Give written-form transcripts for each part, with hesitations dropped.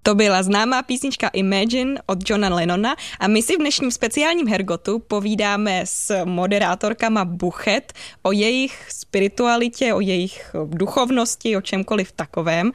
To byla známá písnička Imagine od Johna Lennona a my si v dnešním speciálním Hergotu povídáme s moderátorkama Buchet o jejich spiritualitě, o jejich duchovnosti, o čemkoliv takovém.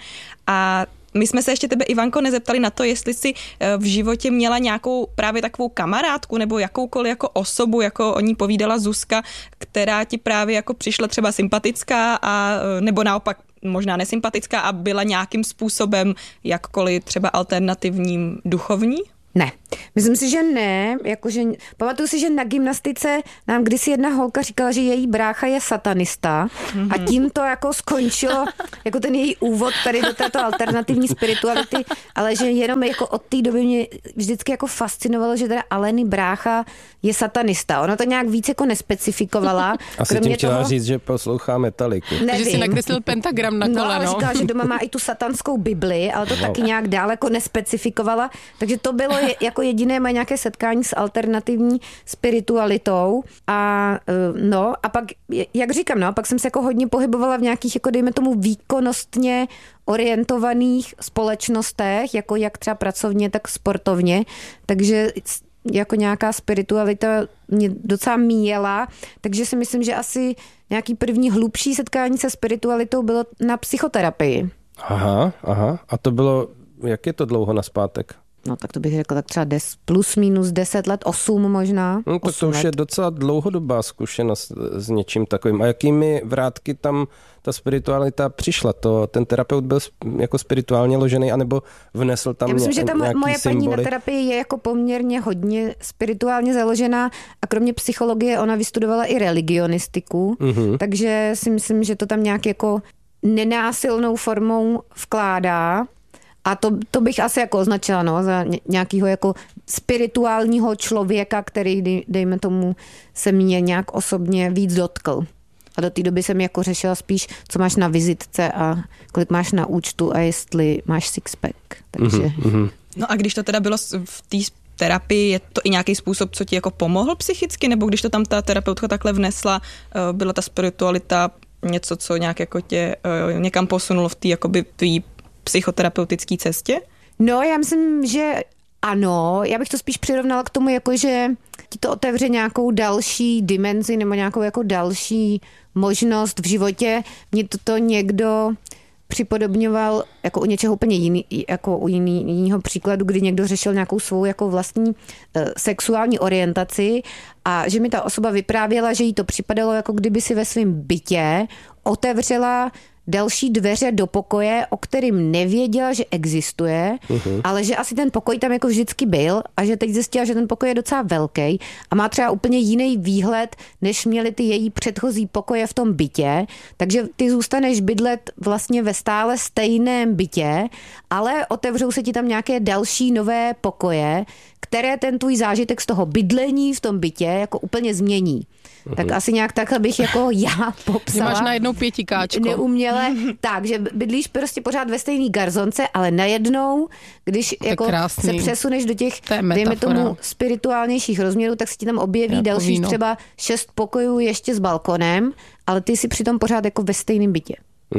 A my jsme se ještě tebe, Ivanko, nezeptali na to, jestli jsi v životě měla nějakou právě takovou kamarádku nebo jakoukoliv jako osobu, jako o ní povídala Zuzka, která ti právě jako přišla třeba sympatická a nebo naopak možná nesympatická a byla nějakým způsobem jakkoliv třeba alternativním duchovní? Ne. Myslím si, že ne. Jakože, pamatuju si, že na gymnastice nám kdysi jedna holka říkala, že její brácha je satanista a tím to jako skončilo jako ten její úvod tady do této alternativní spirituality, ale že jenom jako od té doby mě vždycky jako fascinovalo, že teda Aleny brácha je satanista. Ona to nějak víc jako nespecifikovala. Asi tím chtěla říct, že poslouchá Metaliku. Že si nakreslil pentagram na koleno. No a říkala, že doma má i tu satanskou Bibli, ale to taky nějak daleko nespecifikovala. Takže to bylo jako jediné moje nějaké setkání s alternativní spiritualitou. A no, a pak, jak říkám, no, pak jsem se jako hodně pohybovala v nějakých, jako dejme tomu, výkonnostně orientovaných společnostech, jako jak třeba pracovně, tak sportovně. Takže jako nějaká spiritualita mě docela míjela, takže si myslím, že asi nějaký první hlubší setkání se spiritualitou bylo na psychoterapii. Aha. A to bylo, jak je to dlouho nazpátek? No tak to bych řekla tak třeba plus minus 10 let, 8 možná. No tak to už je docela dlouhodobá zkušenost s něčím takovým. A jakými vrátky tam ta spiritualita přišla? Ten terapeut byl jako spirituálně ložený, anebo vnesl tam nějaký symbol? Já myslím, že ta moje paní na terapii je jako poměrně hodně spirituálně založená a kromě psychologie ona vystudovala i religionistiku, takže si myslím, že to tam nějak jako nenásilnou formou vkládá. A to bych asi jako označila, no, za nějakého jako spirituálního člověka, který, dejme tomu, se mě nějak osobně víc dotkl. A do té doby jsem jako řešila spíš, co máš na vizitce a kolik máš na účtu a jestli máš sixpack. Takže... No a když to teda bylo v té terapii, je to i nějaký způsob, co ti jako pomohl psychicky, nebo když to tam ta terapeutka takhle vnesla, byla ta spiritualita něco, co nějak jako tě někam posunulo v té jakoby tvý psychoterapeutické cestě? No, já myslím, že ano. Já bych to spíš přirovnala k tomu, jako že ti to otevře nějakou další dimenzi nebo nějakou jako další možnost v životě. Mně to někdo připodobňoval jako u něčeho úplně jiný, jako u jiného příkladu, kdy někdo řešil nějakou svou jako vlastní sexuální orientaci a že mi ta osoba vyprávěla, že jí to připadalo, jako kdyby si ve svém bytě otevřela další dveře do pokoje, o kterým nevěděla, že existuje, ale že asi ten pokoj tam jako vždycky byl a že teď zjistila, že ten pokoj je docela velký a má třeba úplně jiný výhled, než měly ty její předchozí pokoje v tom bytě, takže ty zůstaneš bydlet vlastně ve stále stejném bytě, ale otevřou se ti tam nějaké další nové pokoje, které ten tvůj zážitek z toho bydlení v tom bytě jako úplně změní. Tak asi nějak takhle bych jako já popsala. Máš najednou pětikáčko. Neuměle. Tak, že bydlíš prostě pořád ve stejný garzonce, ale najednou, když jako se přesuneš do těch, dejme tomu, spirituálnějších rozměrů, tak se ti tam objeví dalších třeba 6 pokojů ještě s balkonem, ale ty jsi přitom pořád jako ve stejném bytě.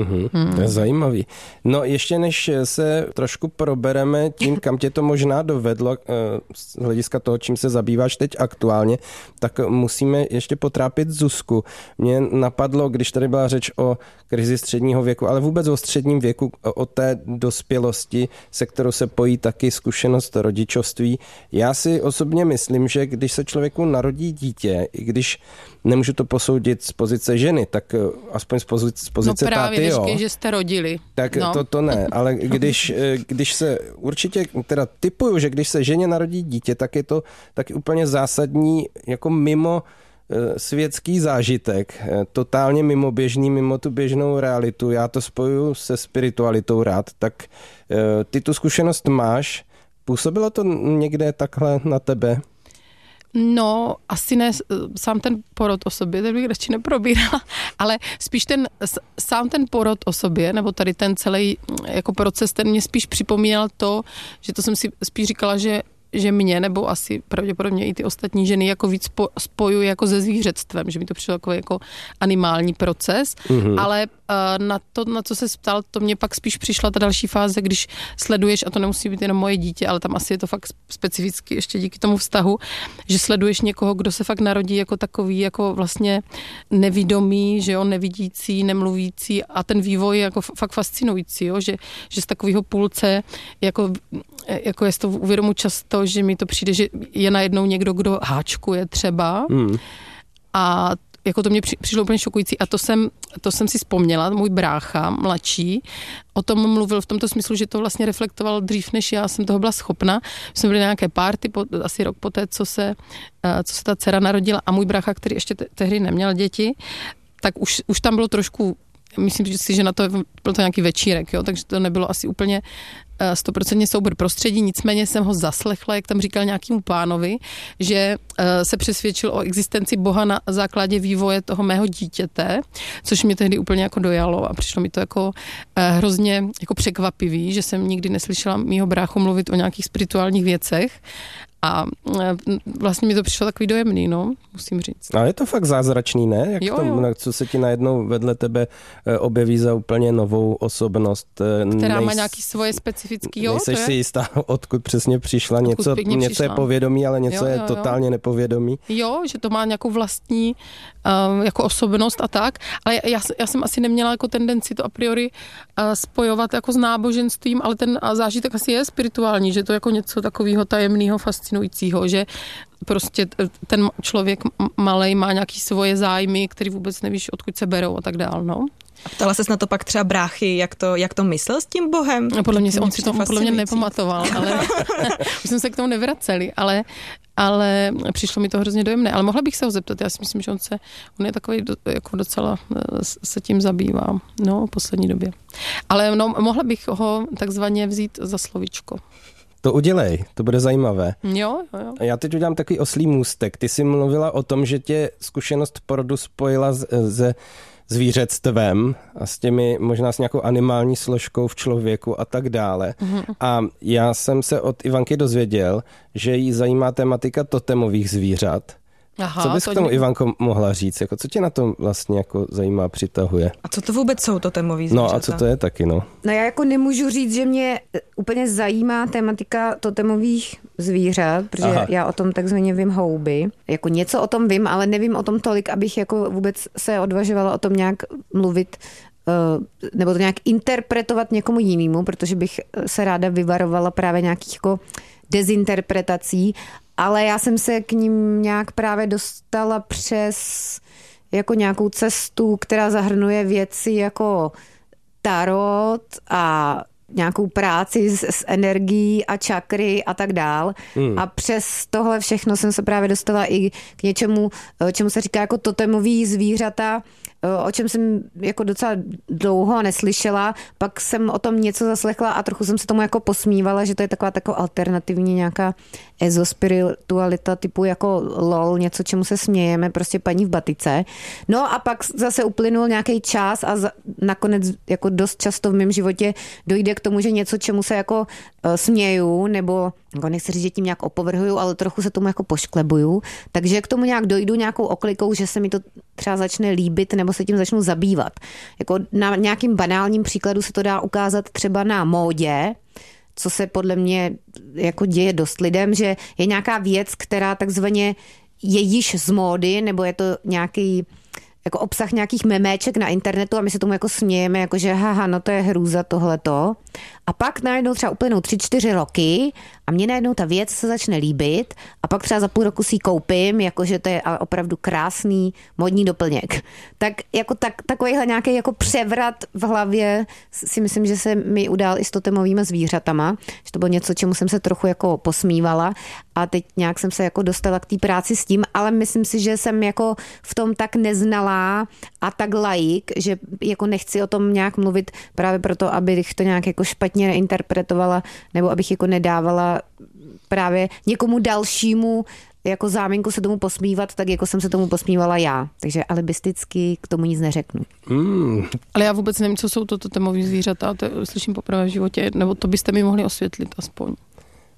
To je zajímavý. No ještě než se trošku probereme tím, kam tě to možná dovedlo z hlediska toho, čím se zabýváš teď aktuálně, tak musíme ještě potrápit Zuzku. Mě napadlo, když tady byla řeč o krizi středního věku, ale vůbec o středním věku, o té dospělosti, se kterou se pojí taky zkušenost rodičovství. Já si osobně myslím, že když se člověku narodí dítě, i když nemůžu to posoudit z pozice ženy, tak aspoň z pozice táty, jo. Že jste rodili. Tak to ne, ale když se určitě, teda tipuju, že když se ženě narodí dítě, tak je to taky úplně zásadní, jako mimo světský zážitek, totálně mimoběžný, mimo tu běžnou realitu. Já to spojuju se spiritualitou rád, tak ty tu zkušenost máš. Působilo to někde takhle na tebe? No, asi ne sám ten porod o sobě, tak bych radši neprobírala, ale spíš sám ten porod o sobě, nebo tady ten celý jako proces, ten mě spíš připomínal to, že to jsem si spíš říkala, že mě, nebo asi pravděpodobně i ty ostatní ženy jako víc spojují jako se zvířectvem, že mi to přišlo jako animální proces, ale na co se ptal, to mě pak spíš přišla ta další fáze, když sleduješ, a to nemusí být jenom moje dítě, ale tam asi je to fakt specificky ještě díky tomu vztahu, že sleduješ někoho, kdo se fakt narodí jako takový, jako vlastně nevidomý, že jo, nevidící, nemluvící a ten vývoj je jako fakt fascinující, jo, že z takového půlce, jako já si to uvědomuji často, že mi to přijde, že je najednou někdo, kdo háčkuje třeba a jako to mě přišlo úplně šokující a to jsem si vzpomněla, můj brácha, mladší, o tom mluvil v tomto smyslu, že to vlastně reflektoval dřív, než já jsem toho byla schopna. Jsme byli na nějaké party, asi rok poté, co se ta dcera narodila a můj brácha, který ještě tehdy neměl děti, tak už tam bylo trošku, myslím si, že na to byl to nějaký večírek, jo, takže to nebylo asi úplně 100% soubor prostředí, nicméně jsem ho zaslechla, jak tam říkal nějakému pánovi, že se přesvědčil o existenci Boha na základě vývoje toho mého dítěte, což mě tehdy úplně jako dojalo a přišlo mi to jako hrozně jako překvapivý, že jsem nikdy neslyšela mýho bráchu mluvit o nějakých spirituálních věcech. A vlastně mi to přišlo takový dojemný, no, musím říct. Ale je to fakt zázračný, ne? Jak jo. Co se ti najednou vedle tebe objeví za úplně novou osobnost. Která má nějaký svoje specifický, jo? Nejseš si jistá, odkud přesně přišla. Něco je povědomí, ale něco je totálně nepovědomí. Jo, že to má nějakou vlastní jako osobnost a tak, ale já jsem asi neměla jako tendenci to a priori spojovat jako s náboženstvím, ale ten zážitek asi je spirituální, že to jako něco takového tajemného, fascinujícího, že prostě ten člověk malej má nějaký svoje zájmy, který vůbec nevíš, odkud se berou a tak dál, no. A ptala ses na to pak třeba bráchy, jak to myslel s tím Bohem? Podle mě on si to podle mě nepamatoval, ale už jsme se k tomu nevraceli, ale přišlo mi to hrozně dojemné. Ale mohla bych se ho zeptat, já si myslím, že on je takový jako docela se tím zabývá, no, v poslední době. Ale no, mohla bych ho takzvaně vzít za slovíčko. To udělej, to bude zajímavé. Jo. Já teď udělám takový oslý můstek. Ty jsi mluvila o tom, že tě zkušenost porodu spojila se zvířectvem a s těmi, možná s nějakou animální složkou v člověku a tak dále. A já jsem se od Ivanky dozvěděl, že jí zajímá tematika totemových zvířat. Aha, co bys k tomu, Ivanko, mohla říct? Jako, co tě na tom vlastně jako zajímá, přitahuje? A co to vůbec jsou totemový zvířata? No a co to je taky, no? No já jako nemůžu říct, že mě úplně zajímá tematika totemových zvířat, protože já o tom takzvaně vím houby. Jako něco o tom vím, ale nevím o tom tolik, abych jako vůbec se odvažovala o tom nějak mluvit nebo to nějak interpretovat někomu jinému, protože bych se ráda vyvarovala právě nějakých jako dezinterpretací, ale já jsem se k ním nějak právě dostala přes jako nějakou cestu, která zahrnuje věci jako tarot a nějakou práci s energií a čakry a tak dál. A přes tohle všechno jsem se právě dostala i k něčemu, čemu se říká jako totemový zvířata, o čem jsem jako docela dlouho neslyšela, pak jsem o tom něco zaslechla a trochu jsem se tomu jako posmívala, že to je taková alternativní nějaká ezospiritualita typu jako lol, něco, čemu se smějeme, prostě paní v batice. No a pak zase uplynul nějaký čas a nakonec jako dost často v mém životě dojde k tomu, že něco, čemu se jako směju, nebo jako nechci říct, že tím nějak opovrhuju, ale trochu se tomu jako pošklebuju, takže k tomu nějak dojdu nějakou oklikou, že se mi to třeba začne líbit, nebo se tím začnu zabývat. Jako na nějakým banálním příkladu se to dá ukázat třeba na módě, co se podle mě jako děje dost lidem, že je nějaká věc, která takzvaně je již z módy, nebo je to nějaký jako obsah nějakých meméček na internetu a my se tomu jako smějeme, jako že haha, no to je hrůza tohleto. A pak najednou třeba uplynou 3-4 roky a mně najednou ta věc se začne líbit a pak třeba za půl roku si ji koupím, jakože to je opravdu krásný modní doplněk. Tak jako takovýhle nějaký jako převrat v hlavě si myslím, že se mi udál i s totemovými zvířatama, že to bylo něco, čemu jsem se trochu jako posmívala a teď nějak jsem se jako dostala k té práci s tím, ale myslím si, že jsem jako v tom tak neznalá a tak laik, že jako nechci o tom nějak mluvit právě proto, abych to nějak jako špatně neinterpretovala nebo abych jako nedávala právě někomu dalšímu jako záminku se tomu posmívat, tak jako jsem se tomu posmívala já. Takže alibisticky k tomu nic neřeknu. Ale já vůbec nevím, co jsou to totemový zvířata, to slyším poprvé v životě, nebo to byste mi mohli osvětlit aspoň.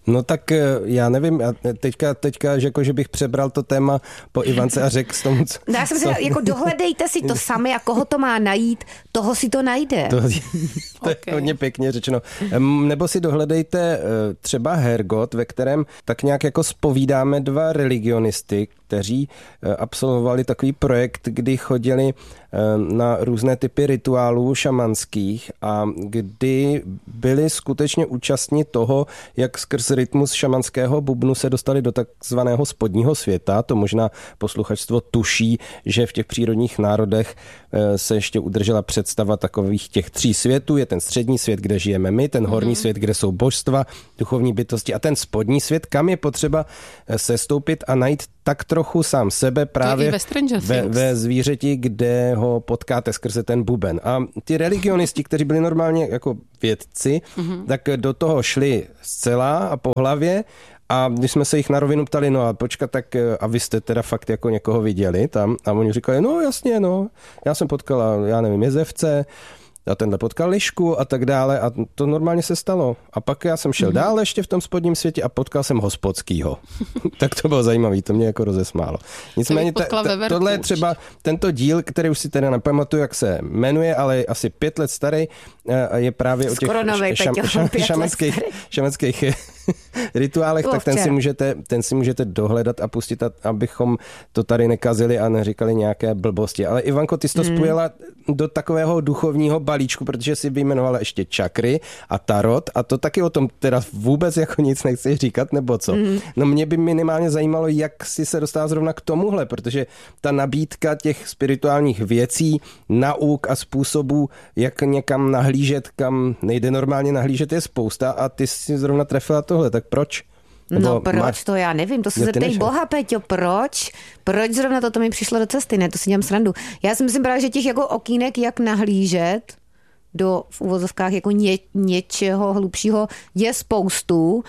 No tak já nevím, teďka že bych přebral to téma po Ivance a řekl s tomu, co... Já jsem si jako dohledejte si to sami a koho to má najít, toho si to najde. To je hodně pěkně řečeno. Nebo si dohledejte třeba Hergot, ve kterém tak nějak jako zpovídáme dva religionisty, kteří absolvovali takový projekt, kdy chodili na různé typy rituálů šamanských a kdy byli skutečně účastní toho, jak skrz rytmus šamanského bubnu se dostali do takzvaného spodního světa. To možná posluchačstvo tuší, že v těch přírodních národech se ještě udržela představa takových těch 3 světů. Je ten střední svět, kde žijeme my, ten horní svět, kde jsou božstva, duchovní bytosti a ten spodní svět, kam je potřeba sestoupit a najít tak trochu sám sebe právě ve zvířeti, kde ho potkáte skrze ten buben. A ty religionisti, kteří byli normálně jako vědci, tak do toho šli zcela a po hlavě. A když jsme se jich na rovinu ptali, no a počkat, tak a vy jste teda fakt jako někoho viděli tam? A oni říkali, no jasně, no, já jsem potkala, já nevím, jezevce, a tenhle potkal lišku a tak dále a to normálně se stalo. A pak já jsem šel dál ještě v tom spodním světě a potkal jsem Hospodskýho. Tak to bylo zajímavý, to mě jako rozesmálo. Nicméně tohle je třeba tento díl, který už si teda nepamatuju, jak se jmenuje, ale je asi 5 let starý a je právě o těch šamanských rituálech, tak ten si můžete dohledat a pustit, abychom to tady nekazili a neříkali nějaké blbosti. Ale Ivanko, ty jsi to spojila do takového duchovního balíčku, protože si vyjmenovala ještě čakry a tarot a to taky o tom teda vůbec jako nic nechceš říkat, nebo co? No mě by minimálně zajímalo, jak si se dostala zrovna k tomuhle, protože ta nabídka těch spirituálních věcí, nauk a způsobů, jak někam nahlížet, kam nejde normálně nahlížet, je spousta a ty si zrovna trefila tohle, tak proč? No proč, to já nevím, to se zeptej Boha, Peťo, proč? Proč zrovna toto mi přišlo do cesty, ne, to si dělám srandu. Já si myslím právě, že těch jako okýnek, jak nahlížet do v uvozovkách jako něčeho hlubšího je spoustu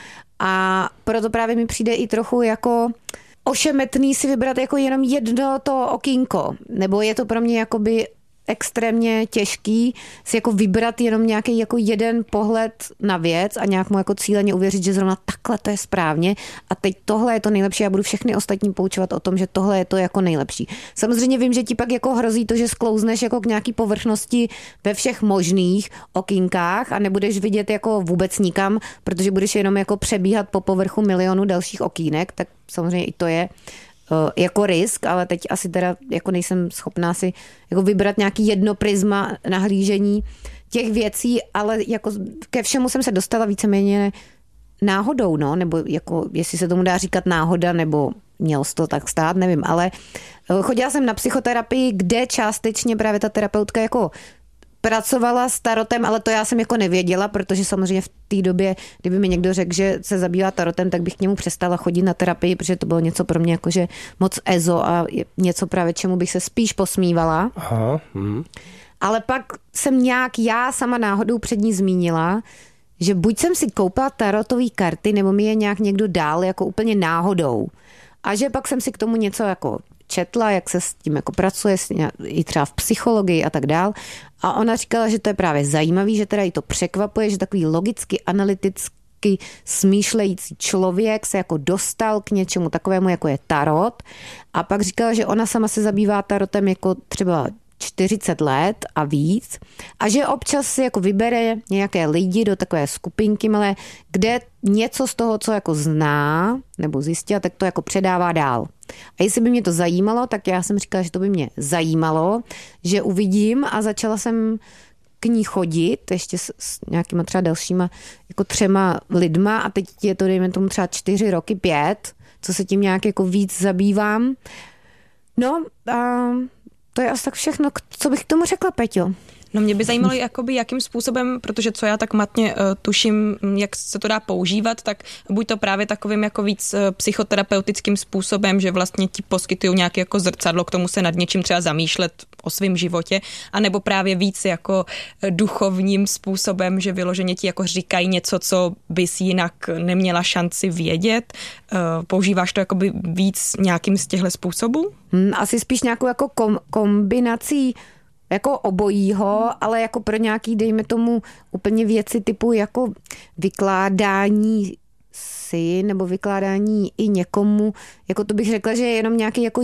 a proto právě mi přijde i trochu jako ošemetný si vybrat jako jenom jedno to okýnko, nebo je to pro mě jakoby extrémně těžký si jako vybrat jenom nějaký jako jeden pohled na věc a nějak mu jako cíleně uvěřit, že zrovna takhle to je správně a teď tohle je to nejlepší, já budu všechny ostatní poučovat o tom, že tohle je to jako nejlepší. Samozřejmě vím, že ti pak jako hrozí to, že sklouzneš jako k nějaký povrchnosti ve všech možných okýnkách a nebudeš vidět jako vůbec nikam, protože budeš jenom jako přebíhat po povrchu milionu dalších okýnek, tak samozřejmě i to je jako risk, ale teď asi teda jako nejsem schopná si jako vybrat nějaký jedno prisma nahlížení těch věcí, ale jako ke všemu jsem se dostala víceméně náhodou, no, nebo jako jestli se tomu dá říkat náhoda, nebo mělo se to tak stát, nevím, ale chodila jsem na psychoterapii, kde částečně právě ta terapeutka jako pracovala s tarotem, ale to já jsem jako nevěděla, protože samozřejmě v té době, kdyby mi někdo řekl, že se zabývá tarotem, tak bych k němu přestala chodit na terapii, protože to bylo něco pro mě jakože moc ezo a něco právě čemu bych se spíš posmívala. Aha. Ale pak jsem nějak já sama náhodou před ní zmínila, že buď jsem si koupila tarotové karty, nebo mi je nějak někdo dál jako úplně náhodou. A že pak jsem si k tomu něco jako četla, jak se s tím jako pracuje, i třeba v psychologii a tak dál. A ona říkala, že to je právě zajímavý, že teda jí to překvapuje, že takový logicky, analyticky smýšlející člověk se jako dostal k něčemu takovému, jako je tarot. A pak říkala, že ona sama se zabývá tarotem jako třeba 40 let a víc a že občas si jako vybere nějaké lidi do takové skupinky malé, kde něco z toho, co jako zná nebo zjistila, tak to jako předává dál. A jestli by mě to zajímalo, tak já jsem říkala, že to by mě zajímalo, že uvidím a začala jsem k ní chodit ještě s nějakýma třeba dalšíma jako 3 lidma a teď je to dejme tomu třeba 4 roky, 5, co se tím nějak jako víc zabývám. No a to je asi tak všechno, co bych k tomu řekla, Peťo. No mě by zajímalo, jakoby, jakým způsobem, protože co já tak matně tuším, jak se to dá používat, tak buď to právě takovým jako víc psychoterapeutickým způsobem, že vlastně ti poskytují nějaké jako zrcadlo, k tomu se nad něčím třeba zamýšlet o svém životě, anebo právě víc jako duchovním způsobem, že vyloženě ti jako říkají něco, co bys jinak neměla šanci vědět. Používáš to jakoby víc nějakým z těchto způsobů? Asi spíš nějakou jako kombinací jako obojího, ale jako pro nějaký, dejme tomu, úplně věci typu jako vykládání si nebo vykládání i někomu, jako to bych řekla, že je jenom nějaký jako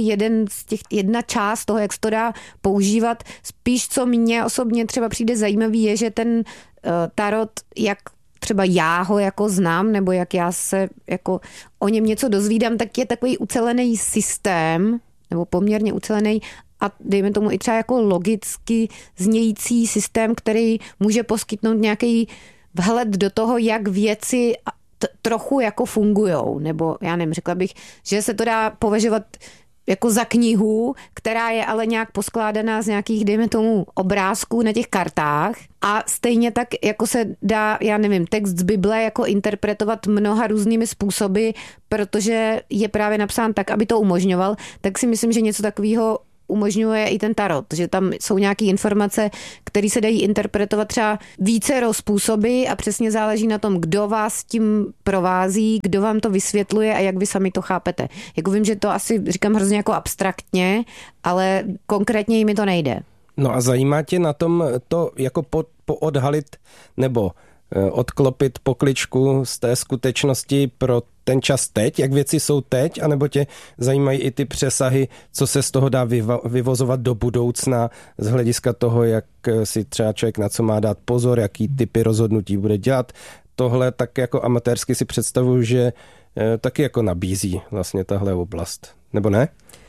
jedna část toho, jak se to dá používat. Spíš, co mně osobně třeba přijde zajímavý, je, že ten tarot, jak třeba já ho jako znám, nebo jak já se jako o něm něco dozvídám, tak je takový ucelený systém, nebo poměrně ucelený a dejme tomu i třeba jako logicky znějící systém, který může poskytnout nějaký vhled do toho, jak věci trochu jako fungujou, nebo já nevím, řekla bych, že se to dá považovat jako za knihu, která je ale nějak poskládaná z nějakých, dejme tomu, obrázků na těch kartách a stejně tak, jako se dá, já nevím, text z Bible jako interpretovat mnoha různými způsoby, protože je právě napsán tak, aby to umožňoval, tak si myslím, že něco takového umožňuje i ten tarot, že tam jsou nějaké informace, které se dají interpretovat třeba vícero způsoby a přesně záleží na tom, kdo vás tím provází, kdo vám to vysvětluje a jak vy sami to chápete. Jako vím, že to asi říkám hrozně jako abstraktně, ale konkrétně mi to nejde. No a zajímá tě na tom to jako poodhalit nebo odklopit pokličku z té skutečnosti pro ten čas teď, jak věci jsou teď, anebo tě zajímají i ty přesahy, co se z toho dá vyvozovat do budoucna z hlediska toho, jak si třeba člověk na co má dát pozor, jaký typy rozhodnutí bude dělat. Tohle tak jako amatérsky si představuju, že taky jako nabízí vlastně tahle oblast, nebo ne?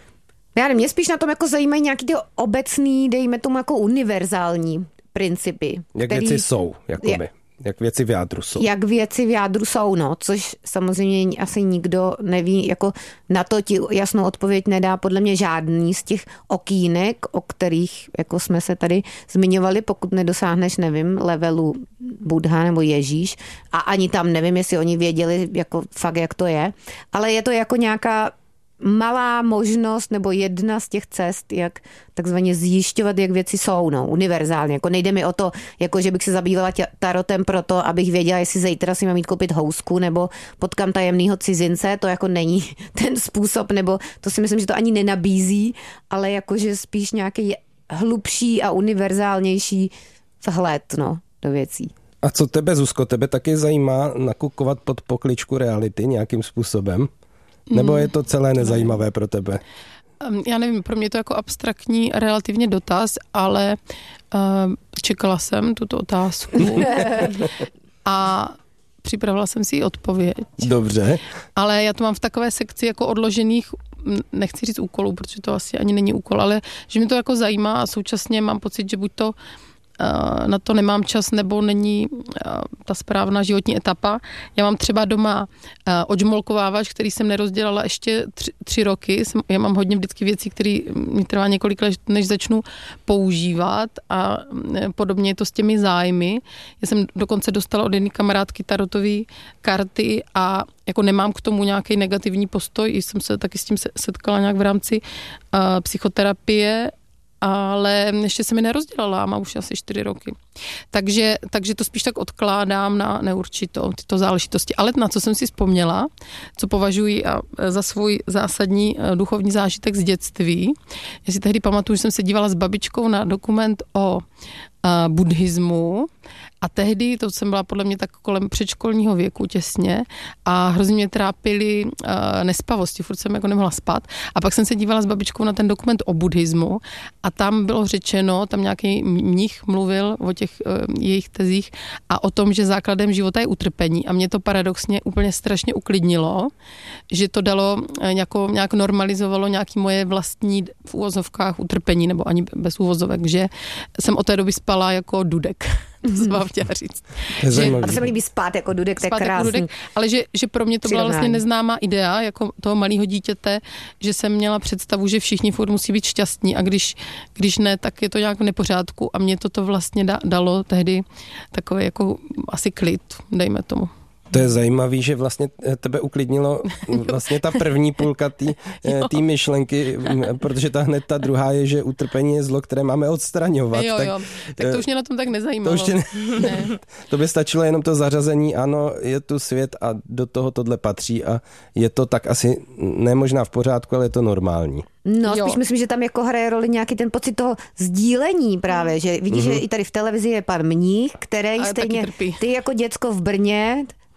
Já nevím, mě spíš na tom jako zajímají nějaký ty obecný, dejme tomu jako univerzální principy. Jak věci jsou, jakoby. Jak věci v jádru jsou. Jak věci v jádru jsou, no, což samozřejmě asi nikdo neví, jako na to ti jasnou odpověď nedá podle mě žádný z těch okýnek, o kterých jako jsme se tady zmiňovali, pokud nedosáhneš, nevím, levelu Buddha nebo Ježíš a ani tam nevím, jestli oni věděli jako fakt, jak to je, ale je to jako nějaká malá možnost nebo jedna z těch cest, jak takzvaně zjišťovat, jak věci jsou, no, univerzálně. Jako nejde mi o to, jako že bych se zabývala tarotem proto, abych věděla, jestli zítra si mám jít koupit housku nebo potkám tajemného cizince, to jako není ten způsob, nebo to si myslím, že to ani nenabízí, ale jakože spíš nějaký hlubší a univerzálnější vhled, no, do věcí. A co tebe, Zuzko, tebe taky zajímá nakukovat pod pokličku reality nějakým způsobem? Nebo je to celé nezajímavé pro tebe? Já nevím, pro mě to jako abstraktní relativně dotaz, ale čekala jsem tuto otázku a připravila jsem si odpověď. Dobře. Ale já to mám v takové sekci jako odložených, nechci říct úkolů, protože to asi ani není úkol, ale že mě to jako zajímá a současně mám pocit, že buď to na to nemám čas, nebo není ta správná životní etapa. Já mám třeba doma odžmolkovávač, který jsem nerozdělala ještě 3 roky. Já mám hodně vždycky věcí, které mi trvá několik let, než začnu používat a podobně je to s těmi zájmy. Já jsem dokonce dostala od jedné kamarádky tarotové karty a jako nemám k tomu nějaký negativní postoj. Jsem se taky s tím setkala nějak v rámci psychoterapie, ale ještě se mi nerozdělala, mám už asi 4 roky. Takže to spíš tak odkládám na neurčitou, tyto záležitosti. Ale na co jsem si vzpomněla, co považuji za svůj zásadní duchovní zážitek z dětství. Já si tehdy pamatuju, že jsem se dívala s babičkou na dokument o buddhismu a tehdy, to jsem byla podle mě tak kolem předškolního věku těsně a hrozně mě trápily nespavosti, furt jsem jako nemohla spát a pak jsem se dívala s babičkou na ten dokument o buddhismu a tam bylo řečeno, tam nějaký mnich mluvil o těch jejich tezích a o tom, že základem života je utrpení a mě to paradoxně úplně strašně uklidnilo, že to dalo nějak normalizovalo nějaký moje vlastní v úvozovkách utrpení nebo ani bez úvozovek, že jsem od té doby spala jako dudek. To jsem vám chtěla říct. A to se mi líbí spát jako dudek, to je krásný. Dudek, ale že pro mě to byla vlastně neznámá idea, jako toho malého dítěte, že jsem měla představu, že všichni furt musí být šťastní a když ne, tak je to nějak v nepořádku a mě toto vlastně dalo tehdy takový jako asi klid, dejme tomu. To je zajímavý, že vlastně tebe uklidnilo vlastně ta první půlka té myšlenky, protože hned ta druhá je, že utrpení je zlo, které máme odstraňovat. Jo. Tak to už mě na tom tak nezajímalo. Ne. To by stačilo jenom to zařazení, ano, je tu svět a do toho tohle patří a je to tak asi ne možná v pořádku, ale je to normální. No, spíš myslím, že tam jako hraje roli nějaký ten pocit toho sdílení právě, že vidíš, že i tady v televizi je pan mních, který stejně, ty jako děcko v Brně,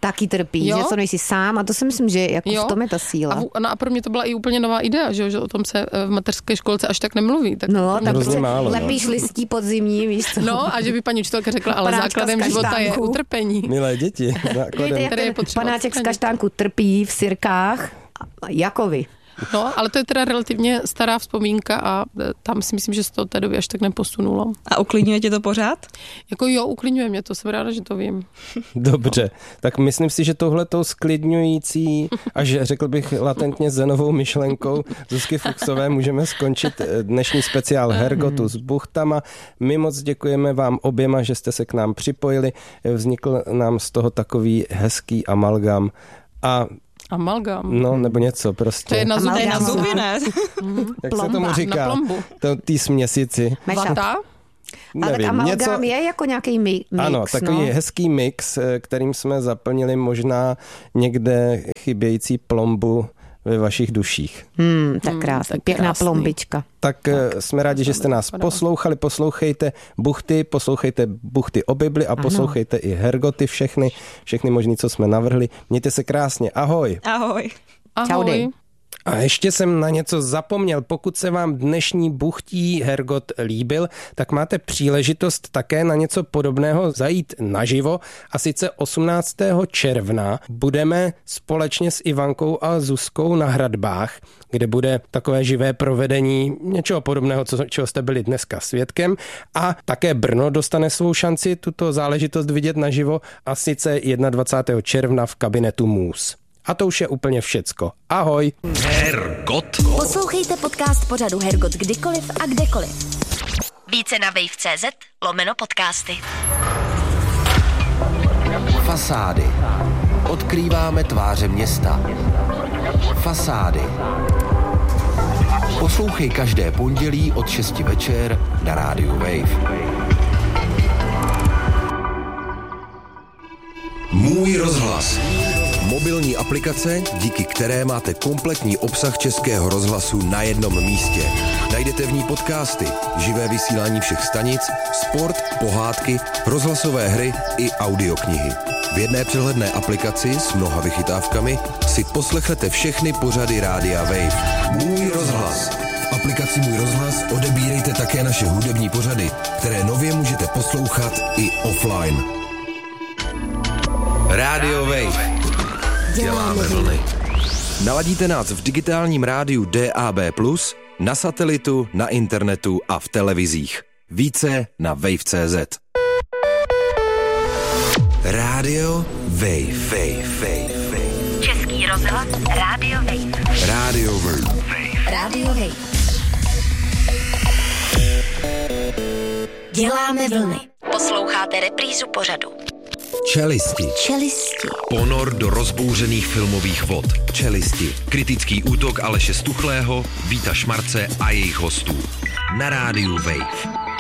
taky trpí, Jo? že to nejsi sám a to si myslím, že jako v tom je ta síla. A pro mě to byla i úplně nová idea, že o tom se v mateřské školce až tak nemluví. Tak No, tak hrozně málo, lepíš listí podzimní, víš co? No a že by paní učitelka řekla, ale Panáčka základem z života je kaštánku. utrpení. Milé děti, základem. Jak Který je ten potřeba panáček z odstranit. kaštánku trpí v sirkách, jako vy. No, ale to je teda relativně stará vzpomínka a tam si myslím, že se to od té doby až tak neposunulo. A uklidňuje tě to pořád? Jako jo, uklidňuje mě to, jsem ráda, že to vím. Dobře, tak myslím si, že touhletou sklidňující, až řekl bych latentně zenovou myšlenkou Zuzky Fuchsové můžeme skončit dnešní speciál Hergotu s buchtama. My moc děkujeme vám oběma, že jste se k nám připojili. Vznikl nám z toho takový hezký amalgam a Amalgam. no, nebo něco prostě. To je na To je na Amalgam. zuby, ne? Jak se tomu plomba, říká? na plombu. Tý směsici. Mashup. Vata? Ale tak Nevím, amalgám je jako nějaký mix, ano, takový no. hezký mix, kterým jsme zaplnili možná někde chybějící plombu ve vašich duších. Tak krásný, tak pěkná krásný. plombička. Tak jsme rádi, že jste nás poslouchali. Poslouchejte buchty o Bibli a poslouchejte i Hergoty všechny možný, co jsme navrhli. Mějte se krásně. Ahoj. Ahoj. Ahoj. A ještě jsem na něco zapomněl. Pokud se vám dnešní buchtí Hergot líbil, tak máte příležitost také na něco podobného zajít naživo. A sice 18. června budeme společně s Ivankou a Zuzkou na Hradbách, kde bude takové živé provedení něčeho podobného, čeho jste byli dneska svědkem. A také Brno dostane svou šanci tuto záležitost vidět naživo, a sice 21. června v kabinetu Můz. A to už je úplně všecko. Ahoj! Hergot. Poslouchejte podcast pořadu Hergot kdykoliv a kdekoliv. Více na wave.cz/podcasty. Fasády. Odkrýváme tváře města. Fasády. Poslouchej každé pondělí od 6 večer na rádiu Wave. Můj rozhlas. Mobilní aplikace, díky které máte kompletní obsah Českého rozhlasu na jednom místě. Najdete v ní podcasty, živé vysílání všech stanic, sport, pohádky, rozhlasové hry i audioknihy. V jedné přehledné aplikaci s mnoha vychytávkami si poslechnete všechny pořady rádia Wave. Můj rozhlas. V aplikaci Můj rozhlas odebírejte také naše hudební pořady, které nově můžete poslouchat i offline. Radio Wave. Děláme vlny. Naladíte nás v digitálním rádiu DAB+, na satelitu, na internetu a v televizích. Více na wave.cz. Radio Wave. Český rozhlas Radio Wave. Radio Wave. Radio Wave. Děláme vlny. Posloucháte reprízu pořadu. Čelisti. Ponor do rozbouřených filmových vod. Čelisti. Kritický útok Aleše Stuchlého, Víta Šmarce a jejich hostů. Na rádiu Wave.